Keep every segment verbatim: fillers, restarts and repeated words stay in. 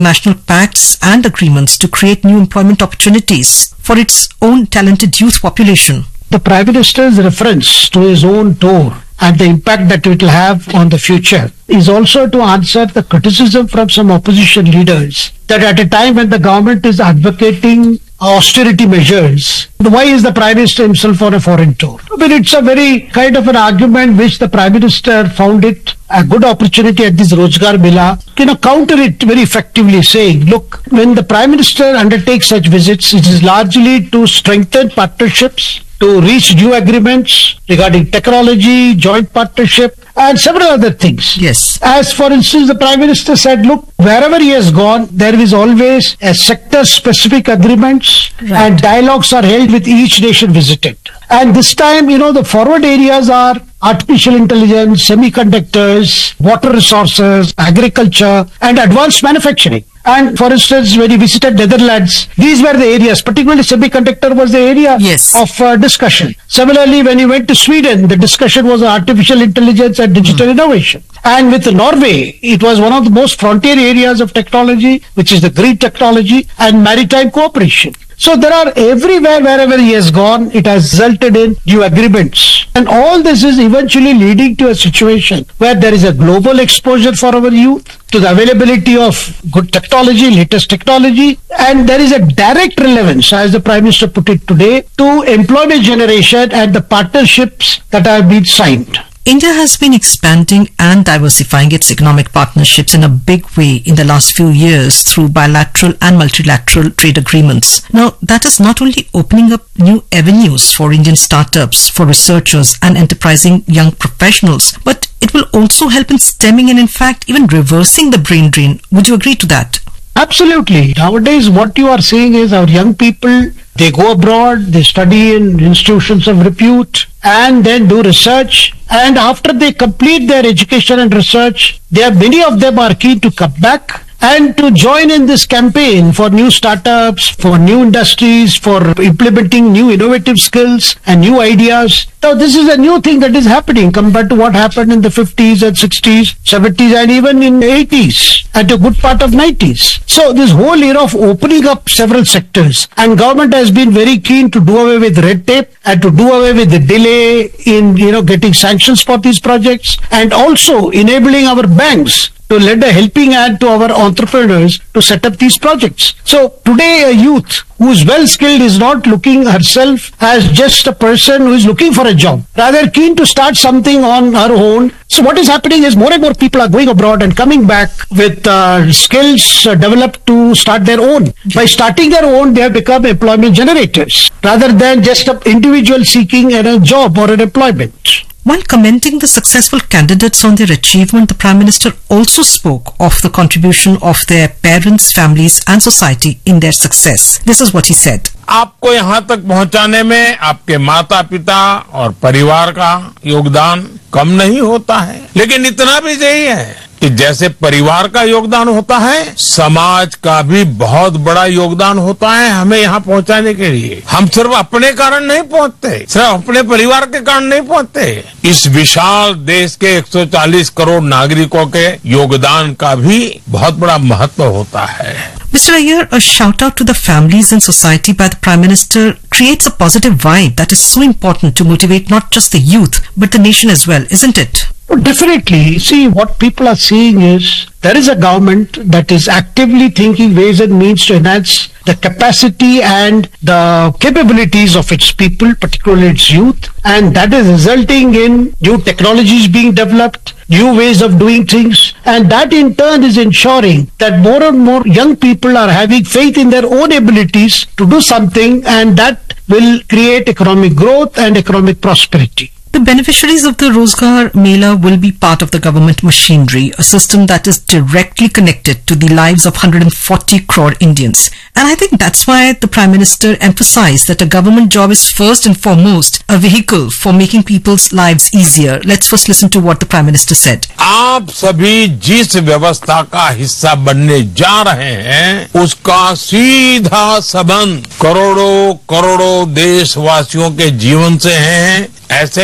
national pacts and agreements to create new employment opportunities for its own talented youth population. The Prime Minister's reference to his own tour and the impact that it will have on the future is also to answer the criticism from some opposition leaders that at a time when the government is advocating austerity measures, why is the Prime Minister himself on a foreign tour? I mean, it's a very kind of an argument which the Prime Minister found it a good opportunity at this Rozgar Mela, you know, counter it very effectively, saying, look, when the Prime Minister undertakes such visits, it is largely to strengthen partnerships, to reach new agreements regarding technology, joint partnership, and several other things. Yes. As for instance, the Prime Minister said, look, wherever he has gone, there is always a sector-specific agreements Right. and dialogues are held with each nation visited. And this time, you know, the forward areas are artificial intelligence, semiconductors, water resources, agriculture, and advanced manufacturing. And for instance, when he visited Netherlands, these were the areas, particularly semiconductor was the area Yes. of uh, discussion. Similarly, when he went to Sweden, the discussion was artificial intelligence and digital mm. innovation. And with Norway, it was one of the most frontier areas of technology, which is the green technology and maritime cooperation. So there are everywhere, wherever he has gone, it has resulted in new agreements. And all this is eventually leading to a situation where there is a global exposure for our youth to the availability of good technology, latest technology, and there is a direct relevance, as the Prime Minister put it today, to employment generation and the partnerships that have been signed. India has been expanding and diversifying its economic partnerships in a big way in the last few years through bilateral and multilateral trade agreements. Now, that is not only opening up new avenues for Indian startups, for researchers and enterprising young professionals, but it will also help in stemming and in fact even reversing the brain drain. Would you agree to that? Absolutely. Nowadays, what you are seeing is our young people, they go abroad, they study in institutions of repute, and then do research. And after they complete their education and research, they are, many of them are keen to come back and to join in this campaign for new startups, for new industries, for implementing new innovative skills and new ideas. Now, this is a new thing that is happening compared to what happened in the fifties and sixties, seventies and even in the eighties and a good part of nineties. So this whole era of opening up several sectors, and government has been very keen to do away with red tape and to do away with the delay in, you know, getting sanctions for these projects, and also enabling our banks to lend a helping hand to our entrepreneurs to set up these projects. So today a youth who is well skilled is not looking herself as just a person who is looking for a job, rather keen to start something on her own. So what is happening is more and more people are going abroad and coming back with uh, skills uh, developed to start their own. By starting their own, they have become employment generators rather than just an individual seeking a job or an employment. While commending the successful candidates on their achievement, the Prime Minister also spoke of the contribution of their parents, families and society in their success. This is what he said. आपको यहाँ तक पहुँचाने में आपके माता पिता और परिवार का योगदान कम नहीं होता है, लेकिन इतना भी सही है कि जैसे परिवार का योगदान होता है, समाज का भी बहुत बड़ा योगदान होता है हमें यहाँ पहुँचाने के लिए। हम सिर्फ अपने कारण नहीं पहुँचते, सिर्फ अपने परिवार के कारण नहीं पहुँचते, इस विशाल देश के एक सौ चालीस करोड़ नागरिकों के योगदान का भी बहुत बड़ा महत्व होता है। Mister Iyer, a shout out to the families and society by the Prime Minister creates a positive vibe that is so important to motivate not just the youth but the nation as well, isn't it? Definitely. See, what people are seeing is there is a government that is actively thinking ways and means to enhance the capacity and the capabilities of its people, particularly its youth, and that is resulting in new technologies being developed, new ways of doing things, and that in turn is ensuring that more and more young people are having faith in their own abilities to do something, and that will create economic growth and economic prosperity. The beneficiaries of the Rozgar Mela will be part of the government machinery, a system that is directly connected to the lives of one hundred forty crore Indians. And I think that's why the Prime Minister emphasized that a government job is first and foremost a vehicle for making people's lives easier. Let's first listen to what the Prime Minister said. आप सभी जिस व्यवस्था का हिस्सा बनने जा रहे हैं, उसका सीधा संबंध करोड़ों करोड़ों देशवासियों के जीवन से है। ऐसे में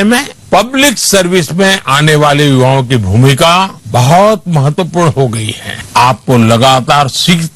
पब्लिक सर्विस में आने वाले युवाओं की भूमिका बहुत महत्वपूर्ण हो गई है। आपको लगातार सीखते